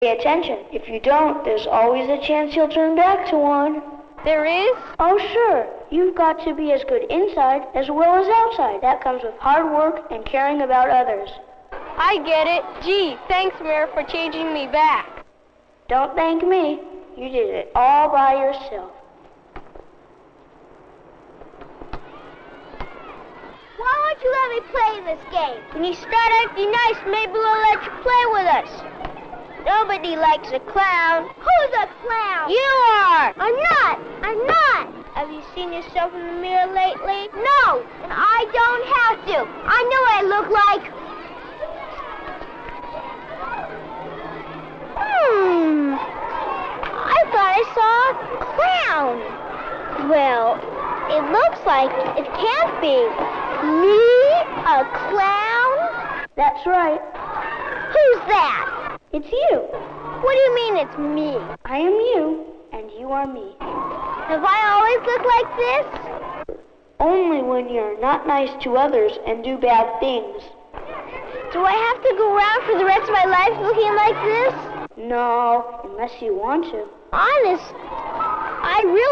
Pay attention. If you don't, there's always a chance you'll turn back to one. There is? Oh, sure. You've got to be as good inside as well as outside. That comes with hard work and caring about others. I get it. Gee, thanks, Mayor, for changing me back. Don't thank me. You did it all by yourself. Why won't you let me play this game? When you start acting nice, maybe we'll let you play with us. Nobody likes a clown. Who's a clown? You are. I'm not. I'm not. Have you seen yourself in the mirror lately? No, and I don't have to. I know what I look like. I thought I saw a clown. Well, it looks like it can't be. Me? A clown? That's right. Who's that? It's you. What do you mean it's me? I am you, and you are me. Have I always looked like this? Only when you're not nice to others and do bad things. Do I have to go around for the rest of my life looking like this? No, unless you want to. Honest, I really